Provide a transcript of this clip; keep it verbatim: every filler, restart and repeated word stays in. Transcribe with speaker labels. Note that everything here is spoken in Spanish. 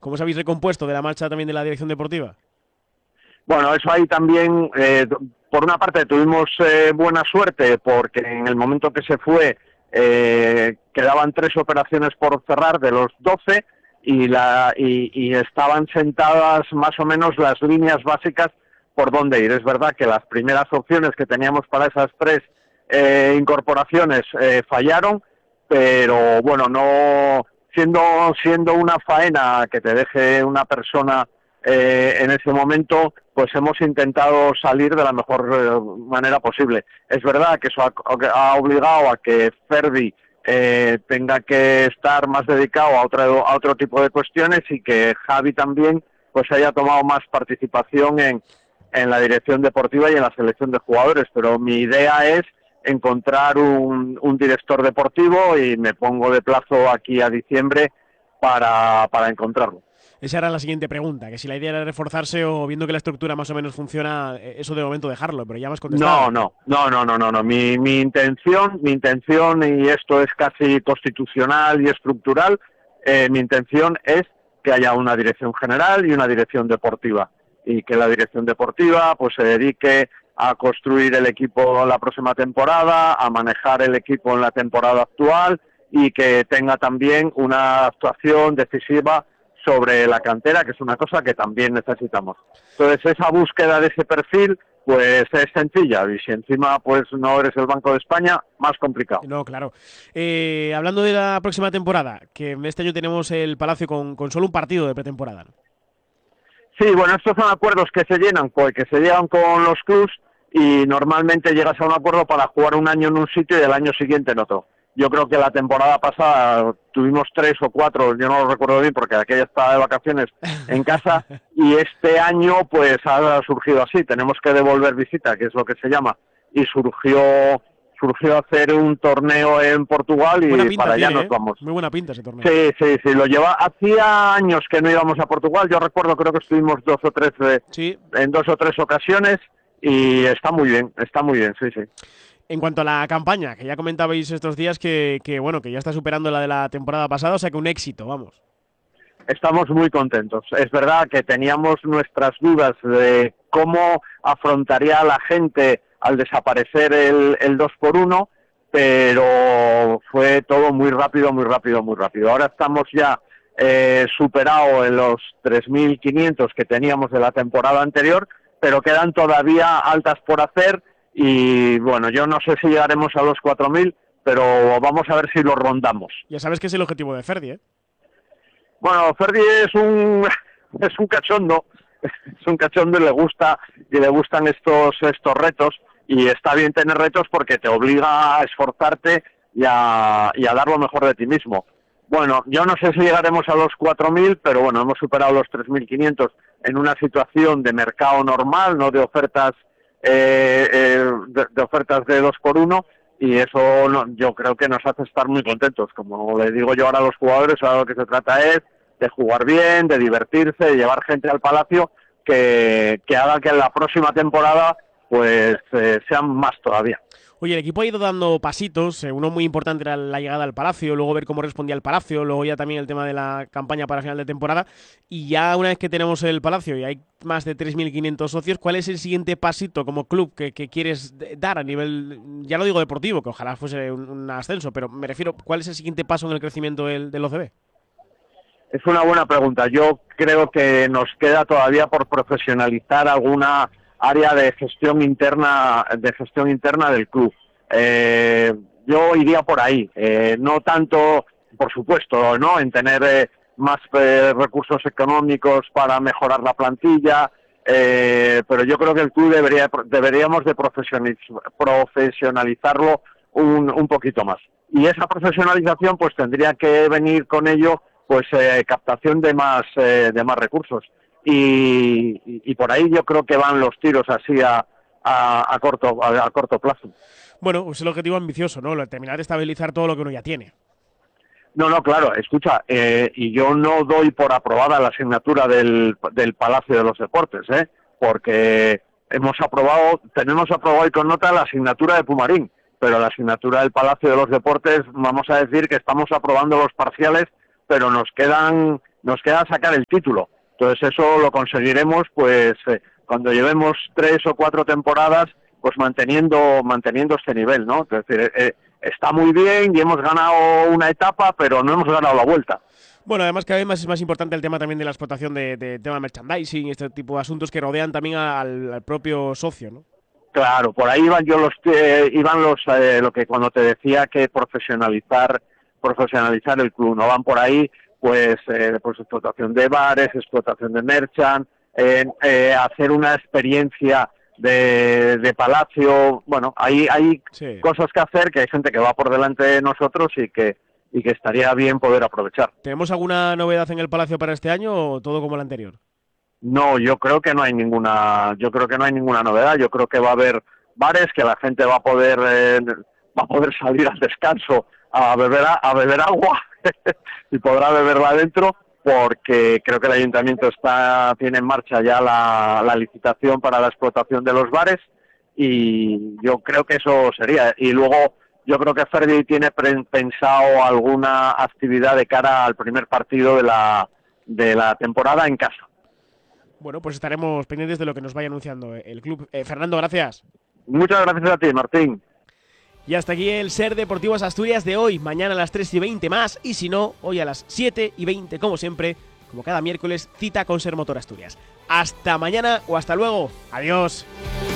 Speaker 1: ¿Cómo os habéis recompuesto de la marcha también de la dirección deportiva?
Speaker 2: Bueno, eso ahí también, eh, por una parte tuvimos eh, buena suerte porque en el momento que se fue eh, quedaban tres operaciones por cerrar de los doce y, la, y, y estaban sentadas más o menos las líneas básicas por dónde ir. Es verdad que las primeras opciones que teníamos para esas tres eh, incorporaciones eh, fallaron, pero bueno, no siendo siendo una faena que te deje una persona eh, en ese momento, pues hemos intentado salir de la mejor eh, manera posible. Es verdad que eso ha, ha obligado a que Ferdi eh, tenga que estar más dedicado a otro a otro tipo de cuestiones y que Javi también pues haya tomado más participación en en la dirección deportiva y en la selección de jugadores, pero mi idea es encontrar un, un director deportivo y me pongo de plazo aquí a diciembre para, para encontrarlo.
Speaker 1: Esa era la siguiente pregunta, que si la idea era reforzarse o viendo que la estructura más o menos funciona, eso de momento dejarlo, pero ya me has contestado.
Speaker 2: No, no, no, no, no, no, no. Mi, mi intención, mi intención, y esto es casi constitucional y estructural, eh, mi intención es que haya una dirección general y una dirección deportiva, y que la dirección deportiva pues se dedique a construir el equipo la próxima temporada, a manejar el equipo en la temporada actual y que tenga también una actuación decisiva sobre la cantera, que es una cosa que también necesitamos. Entonces, esa búsqueda de ese perfil pues es sencilla, y si encima pues no eres el Banco de España, más complicado.
Speaker 1: No, claro. Eh, hablando de la próxima temporada, que este año tenemos el Palacio con, con solo un partido de pretemporada, ¿no?
Speaker 2: Sí, bueno, estos son acuerdos que se llenan, porque se llegan con los clubs y normalmente llegas a un acuerdo para jugar un año en un sitio y el año siguiente en otro. Yo creo que la temporada pasada tuvimos tres o cuatro, yo no lo recuerdo bien porque aquella estaba de vacaciones en casa, y este año pues ha surgido así, tenemos que devolver visita, que es lo que se llama, y surgió surgió hacer un torneo en Portugal y para allá
Speaker 1: tiene,
Speaker 2: nos
Speaker 1: ¿eh?
Speaker 2: vamos.
Speaker 1: Muy buena pinta ese torneo.
Speaker 2: Sí, sí, sí, lo lleva. Hacía años que no íbamos a Portugal, yo recuerdo, creo que estuvimos dos o tres, eh,
Speaker 1: sí.
Speaker 2: en dos o tres ocasiones, y está muy bien, está muy bien, sí, sí.
Speaker 1: En cuanto a la campaña, que ya comentabais estos días que, que bueno, que ya está superando la de la temporada pasada, o sea que un éxito, vamos.
Speaker 2: Estamos muy contentos. Es verdad que teníamos nuestras dudas de cómo afrontaría la gente al desaparecer el, el dos por uno, pero fue todo muy rápido, muy rápido, muy rápido. Ahora estamos ya eh, superados en los tres mil quinientos que teníamos de la temporada anterior, pero quedan todavía altas por hacer y bueno, yo no sé si llegaremos a los cuatro mil, pero vamos a ver si lo rondamos.
Speaker 1: Ya sabes que es el objetivo de Ferdi, ¿eh?
Speaker 2: Bueno, Ferdi es un es un cachondo, es un cachondo y le gusta y le gustan estos estos retos, y está bien tener retos porque te obliga a esforzarte y a, y a dar lo mejor de ti mismo. Bueno, yo no sé si llegaremos a los cuatro mil, pero bueno, hemos superado los tres mil quinientos en una situación de mercado normal, no de ofertas eh, eh, de, de ofertas de dos por uno, y eso no, yo creo que nos hace estar muy contentos. Como le digo yo ahora a los jugadores, ahora lo que se trata es de jugar bien, de divertirse, de llevar gente al Palacio que, que haga que en la próxima temporada pues eh, sean más todavía.
Speaker 1: Oye, el equipo ha ido dando pasitos, eh, uno muy importante era la llegada al Palacio, luego ver cómo respondía el Palacio, luego ya también el tema de la campaña para final de temporada, y ya una vez que tenemos el Palacio y hay más de tres mil quinientos socios, ¿cuál es el siguiente pasito como club que, que quieres dar a nivel, ya no digo deportivo, que ojalá fuese un, un ascenso, pero me refiero, ¿cuál es el siguiente paso en el crecimiento del, del O C B?
Speaker 2: Es una buena pregunta. Yo creo que nos queda todavía por profesionalizar alguna área de gestión interna de gestión interna del club. Eh, yo iría por ahí, eh, no tanto, por supuesto, no en tener eh, más eh, recursos económicos para mejorar la plantilla, eh, pero yo creo que el club debería deberíamos de profesionalizarlo un, un poquito más. Y esa profesionalización pues tendría que venir con ello pues eh, captación de más eh, de más recursos. Y, y, y por ahí yo creo que van los tiros así a, a, a corto a, a corto plazo.
Speaker 1: Bueno, es el objetivo ambicioso, ¿no? Terminar de estabilizar todo lo que uno ya tiene.
Speaker 2: No, no, claro, escucha, eh, y yo no doy por aprobada la asignatura del, del Palacio de los Deportes, ¿eh? Porque hemos aprobado, tenemos aprobado y con nota la asignatura de Pumarín, pero la asignatura del Palacio de los Deportes, vamos a decir que estamos aprobando los parciales, pero nos quedan nos queda sacar el título. Entonces eso lo conseguiremos pues eh, cuando llevemos tres o cuatro temporadas pues manteniendo manteniendo este nivel, ¿no? Es decir, eh, está muy bien y hemos ganado una etapa, pero no hemos ganado la vuelta.
Speaker 1: Bueno, además cada vez más es más importante el tema también de la explotación de, de tema de merchandising y este tipo de asuntos que rodean también al, al propio socio, ¿no?
Speaker 2: Claro, por ahí iban yo los eh, iban los eh, lo que cuando te decía que profesionalizar profesionalizar el club, no van por ahí pues eh, pues explotación de bares, explotación de merchant, eh, eh, hacer una experiencia de, de palacio. Bueno, hay hay sí. cosas que hacer, que hay gente que va por delante de nosotros y que y que estaría bien poder aprovechar.
Speaker 1: ¿Tenemos alguna novedad en el palacio para este año o todo como el anterior?
Speaker 2: No, yo creo que no hay ninguna, yo creo que no hay ninguna novedad. Yo creo que va a haber bares, que la gente va a poder eh, va a poder salir al descanso a beber a, a beber agua y podrá beberla adentro, porque creo que el ayuntamiento está tiene en marcha ya la, la licitación para la explotación de los bares y yo creo que eso sería. Y luego yo creo que Ferdi tiene pre- pensado alguna actividad de cara al primer partido de la de la temporada en casa.
Speaker 1: Bueno, pues estaremos pendientes de lo que nos vaya anunciando el club. Eh, Fernando, gracias.
Speaker 2: Muchas gracias a ti, Martín.
Speaker 1: Y hasta aquí el Ser Deportivos Asturias de hoy. Mañana a las tres y veinte más. Y si no, hoy a las siete y veinte, como siempre, como cada miércoles, cita con Ser Motor Asturias. Hasta mañana o hasta luego. Adiós.